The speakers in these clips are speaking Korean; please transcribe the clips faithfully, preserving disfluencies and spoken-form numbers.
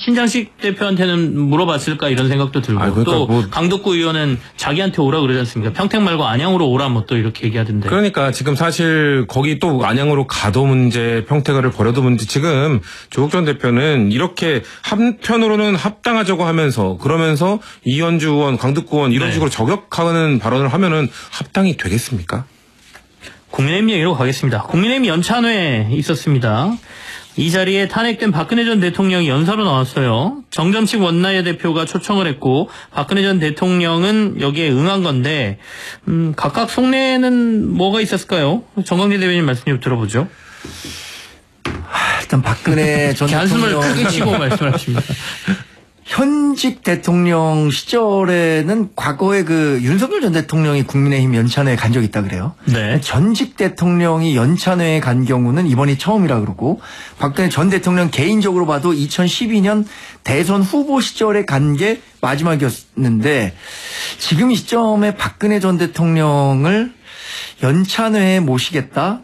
신장식 대표한테는 물어봤을까 이런 생각도 들고 아, 그러니까 또 뭐 강덕구 의원은 자기한테 오라 그러지 않습니까? 평택 말고 안양으로 오라 뭐 또 이렇게 얘기하던데. 그러니까 지금 사실 거기 또 안양으로 가도 문제, 평택을 버려도 문제. 지금 조국 전 대표는 이렇게 한편으로는 합당하자고 하면서 그러면서 이현주 의원, 강덕구 의원 이런 네. 식으로 저격하는 발언을 하면은 합당이 되겠습니까? 국민의힘 얘기로 가겠습니다. 국민의힘 연찬회 있었습니다. 이 자리에 탄핵된 박근혜 전 대통령이 연사로 나왔어요. 정점식 원내대표가 초청을 했고 박근혜 전 대통령은 여기에 응한 건데 음, 각각 속내는 뭐가 있었을까요? 정광재 대변인 말씀 좀 들어보죠. 일단 박근혜 전 한숨을 대통령 크게 치고 말씀하십니다. 현직 대통령 시절에는 과거에 그 윤석열 전 대통령이 국민의힘 연찬회에 간 적이 있다 그래요. 네. 전직 대통령이 연찬회에 간 경우는 이번이 처음이라 그러고 박근혜 전 대통령 개인적으로 봐도 이천십이 년 대선 후보 시절에 간 게 마지막이었는데 지금 이 시점에 박근혜 전 대통령을 연찬회에 모시겠다?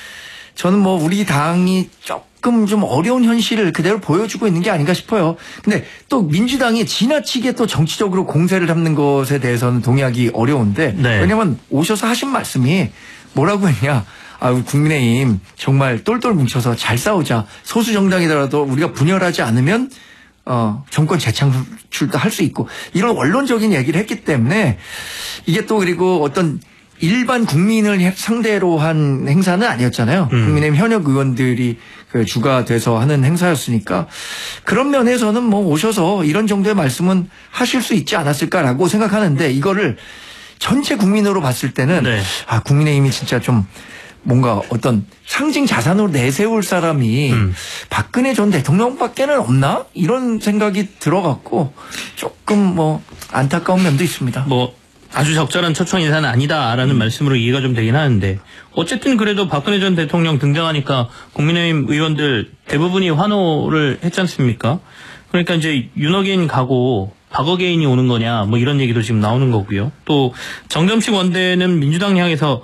저는 뭐 우리 당이 조금 좀 어려운 현실을 그대로 보여주고 있는 게 아닌가 싶어요. 근데 또 민주당이 지나치게 또 정치적으로 공세를 잡는 것에 대해서는 동의하기 어려운데 네. 왜냐면 오셔서 하신 말씀이 뭐라고 했냐. 아, 우리 국민의힘 정말 똘똘 뭉쳐서 잘 싸우자. 소수 정당이더라도 우리가 분열하지 않으면 어, 정권 재창출도 할 수 있고 이런 원론적인 얘기를 했기 때문에 이게 또 그리고 어떤 일반 국민을 상대로 한 행사는 아니었잖아요. 음. 국민의힘 현역 의원들이 그 주가 돼서 하는 행사였으니까 그런 면에서는 뭐 오셔서 이런 정도의 말씀은 하실 수 있지 않았을까라고 생각하는데 이거를 전체 국민으로 봤을 때는 네. 아, 국민의힘이 진짜 좀 뭔가 어떤 상징 자산으로 내세울 사람이 음. 박근혜 전 대통령밖에는 없나? 이런 생각이 들어갔고 조금 뭐 안타까운 면도 있습니다. 뭐 아주 적절한 초청 인사는 아니다라는 음. 말씀으로 이해가 좀 되긴 하는데 어쨌든 그래도 박근혜 전 대통령 등장하니까 국민의힘 의원들 대부분이 환호를 했지 않습니까? 그러니까 이제 윤어게인 가고 박어게인이 오는 거냐 뭐 이런 얘기도 지금 나오는 거고요. 또 정점식 원대는 민주당 향해서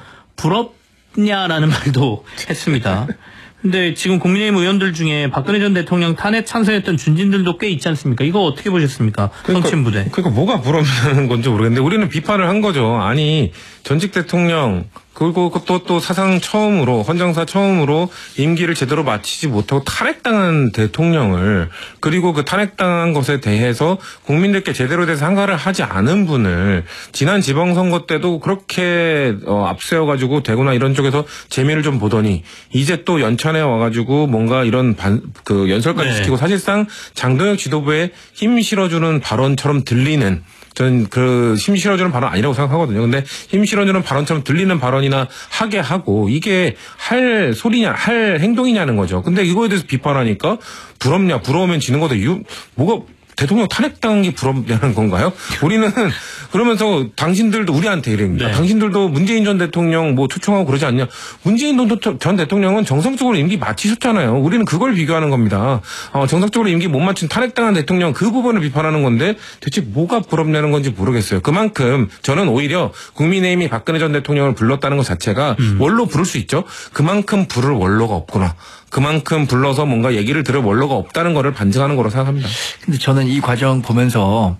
부럽냐라는 말도 했습니다. 근데 지금 국민의힘 의원들 중에 박근혜 전 대통령 탄핵 찬성했던 준진들도 꽤 있지 않습니까? 이거 어떻게 보셨습니까? 그러니까, 성친부대. 그러니까 뭐가 부럽다는 건지 모르겠는데 우리는 비판을 한 거죠. 아니 전직 대통령 그리고 또, 또 사상 처음으로 헌정사 처음으로 임기를 제대로 마치지 못하고 탄핵당한 대통령을 그리고 그 탄핵당한 것에 대해서 국민들께 제대로 대해서 상가를 하지 않은 분을 지난 지방선거 때도 그렇게 어, 앞세워가지고 대구나 이런 쪽에서 재미를 좀 보더니 이제 또 연찬에 와가지고 뭔가 이런 반, 그 연설까지 네. 시키고 사실상 장동혁 지도부에 힘 실어주는 발언처럼 들리는 저는 그 힘 실어주는 발언 아니라고 생각하거든요. 근데 힘 실어주는 발언처럼 들리는 발언이나 하게 하고 이게 할 소리냐, 할 행동이냐는 거죠. 근데 이거에 대해서 비판하니까 부럽냐, 부러우면 지는 거다. 이거 뭐가 대통령 탄핵당한 게 부럽냐는 건가요? 우리는 그러면서 당신들도 우리한테 이럽니다. 네. 당신들도 문재인 전 대통령 뭐 초청하고 그러지 않냐. 문재인 전 대통령은 정상적으로 임기 마치셨잖아요. 우리는 그걸 비교하는 겁니다. 어, 정상적으로 임기 못 마친 탄핵당한 대통령 그 부분을 비판하는 건데 대체 뭐가 부럽냐는 건지 모르겠어요. 그만큼 저는 오히려 국민의힘이 박근혜 전 대통령을 불렀다는 것 자체가 음. 원로 부를 수 있죠. 그만큼 부를 원로가 없구나. 그만큼 불러서 뭔가 얘기를 들을 원로가 없다는 거를 반증하는 거로 생각합니다. 근데 저는 이 과정 보면서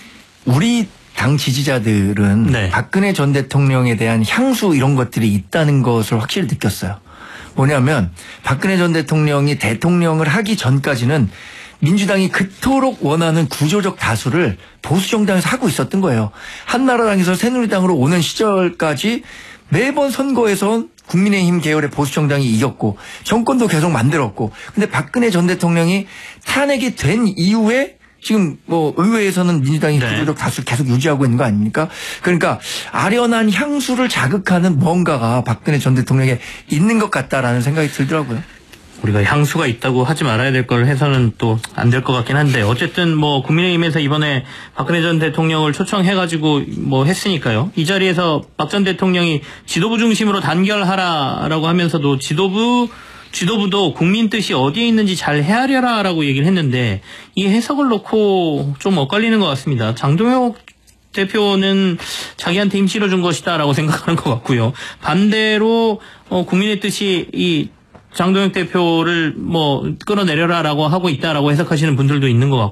우리 당 지지자들은 네. 박근혜 전 대통령에 대한 향수 이런 것들이 있다는 것을 확실히 느꼈어요. 뭐냐면 박근혜 전 대통령이 대통령을 하기 전까지는 민주당이 그토록 원하는 구조적 다수를 보수정당에서 하고 있었던 거예요. 한나라당에서 새누리당으로 오는 시절까지 매번 선거에서 국민의힘 계열의 보수정당이 이겼고 정권도 계속 만들었고 근데 박근혜 전 대통령이 탄핵이 된 이후에 지금 뭐 의회에서는 민주당이 네. 구조적 다수를 계속 유지하고 있는 거 아닙니까? 그러니까 아련한 향수를 자극하는 뭔가가 박근혜 전 대통령에 있는 것 같다라는 생각이 들더라고요. 우리가 향수가 있다고 하지 말아야 될 걸 해서는 또 안 될 것 같긴 한데 어쨌든 뭐 국민의힘에서 이번에 박근혜 전 대통령을 초청해가지고 뭐 했으니까요. 이 자리에서 박 전 대통령이 지도부 중심으로 단결하라라고 하면서도 지도부 지도부도 국민 뜻이 어디에 있는지 잘 헤아려라라고 얘기를 했는데 이 해석을 놓고 좀 엇갈리는 것 같습니다. 장동혁 대표는 자기한테 힘 실어준 것이다라고 생각하는 것 같고요. 반대로 어, 국민의 뜻이 이 장동혁 대표를 뭐 끌어내려라라고 하고 있다라고 해석하시는 분들도 있는 것 같고